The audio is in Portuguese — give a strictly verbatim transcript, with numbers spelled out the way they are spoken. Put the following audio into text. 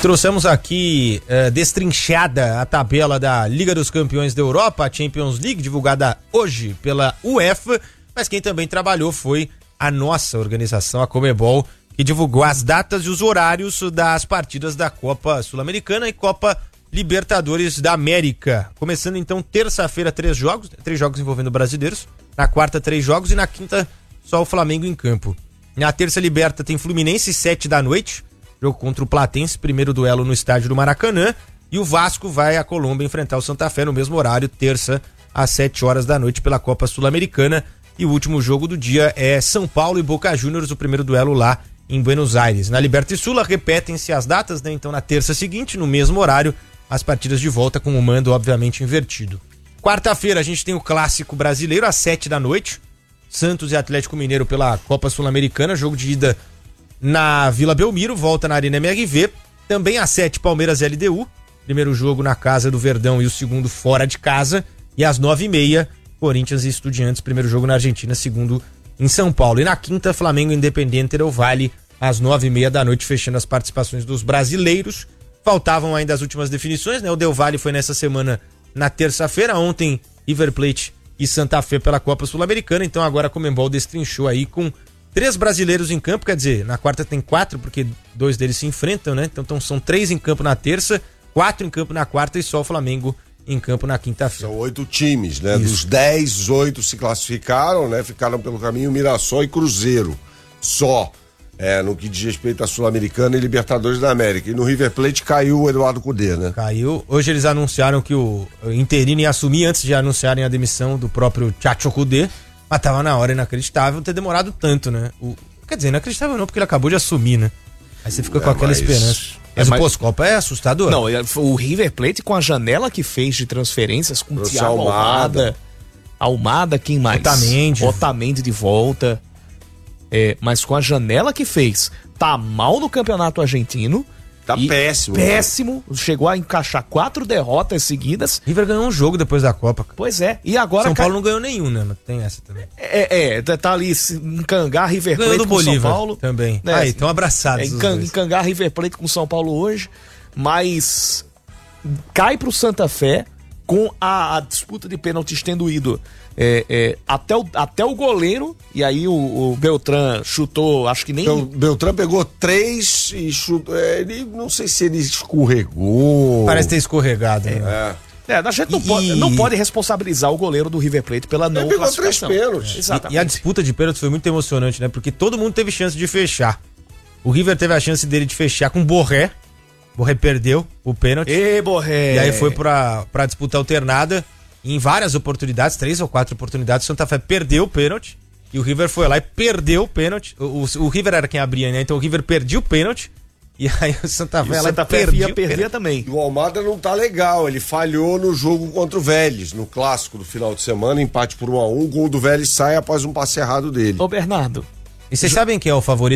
trouxemos aqui uh, destrinchada a tabela da Liga dos Campeões da Europa, a Champions League, divulgada hoje pela UEFA, mas quem também trabalhou foi a nossa organização, a Conmebol, que divulgou as datas e os horários das partidas da Copa Sul-Americana e Copa Libertadores da América. Começando então terça-feira, três jogos, três jogos envolvendo brasileiros, na quarta três jogos e na quinta só o Flamengo em campo. Na terça Liberta tem Fluminense, sete da noite, jogo contra o Platense, primeiro duelo no estádio do Maracanã, e o Vasco vai à Colômbia enfrentar o Santa Fé no mesmo horário, terça às sete horas da noite pela Copa Sul-Americana, e o último jogo do dia é São Paulo e Boca Juniors, o primeiro duelo lá em Buenos Aires. Na Liberta e Sula repetem-se as datas, né? Então na terça seguinte, no mesmo horário, as partidas de volta com o mando obviamente invertido. Quarta-feira a gente tem o Clássico Brasileiro às sete da noite, Santos e Atlético Mineiro pela Copa Sul-Americana, jogo de ida na Vila Belmiro, volta na Arena M R V. Também às sete, Palmeiras e L D U, primeiro jogo na casa do Verdão e o segundo fora de casa. E às nove e meia, Corinthians e Estudiantes, primeiro jogo na Argentina, segundo em São Paulo. E na quinta, Flamengo e Independiente Del Valle, às nove e meia da noite, fechando as participações dos brasileiros. Faltavam ainda as últimas definições, né? O Del Valle foi nessa semana na terça-feira, ontem River Plate e Santa Fé pela Copa Sul-Americana, então agora a Conmebol destrinchou aí com três brasileiros em campo, quer dizer, na quarta tem quatro, porque dois deles se enfrentam, né? Então, então são três em campo na terça, quatro em campo na quarta e só o Flamengo em campo na quinta-feira. São oito times, né? Isso. Dos dez, oito se classificaram, né? Ficaram pelo caminho Mirassol e Cruzeiro, só. É, no que diz respeito à Sul-Americana e Libertadores da América. E no River Plate caiu o Eduardo Cudê, né? Caiu. Hoje eles anunciaram que o interino ia assumir antes de anunciarem a demissão do próprio Chacho Cudê, mas tava na hora, inacreditável ter demorado tanto, né? O, quer dizer, inacreditável não, porque ele acabou de assumir, né? Aí você fica é, com aquela mas... esperança. Mas é, mas... o pós-Copa é assustador. Não, o River Plate com a janela que fez de transferências com o Thiago Almada, Almada, quem mais? Otamendi. Otamendi de volta. É, mas com a janela que fez, tá mal no campeonato argentino. Tá péssimo. Péssimo. Né? Chegou a encaixar quatro derrotas seguidas. River ganhou um jogo depois da Copa. Pois é. E agora. São Paulo ca... não ganhou nenhum, né? Mas tem essa também. É, é tá ali em Cangar, River Plate com Bolívar, São Paulo. Também. Né? Aí, estão abraçados. É, em, Can... em Cangar, River Plate com São Paulo hoje. Mas cai pro Santa Fé com a, a disputa de pênaltis tendo ido. É, é, até, o, até o goleiro, e aí o, o Beltrán chutou, acho que nem... O Beltrán pegou três e chutou, é, ele, não sei se ele escorregou. Parece ter escorregado, é. né? É, é a gente não, e... pode, não pode responsabilizar o goleiro do River Plate pela não ele pegou classificação. três pênaltis. É. Exatamente. E, e a disputa de pênaltis foi muito emocionante, né? Porque todo mundo teve chance de fechar. O River teve a chance dele de fechar com o Borré. Borré perdeu o pênalti. Ê, Borré! E aí foi pra, pra disputa alternada. Em várias oportunidades, três ou quatro oportunidades, o Santa Fé perdeu o pênalti e o River foi lá e perdeu o pênalti. O, o, o River era quem abria, né? Então o River perdia o pênalti e aí o Santa Fé, e o Santa Fé perdia, perdia também. E o Almada não tá legal, ele falhou no jogo contra o Vélez, no clássico do final de semana, empate por um a um, o gol do Vélez sai após um passe errado dele. Ô Bernardo, e vocês jo... sabem quem é o favorito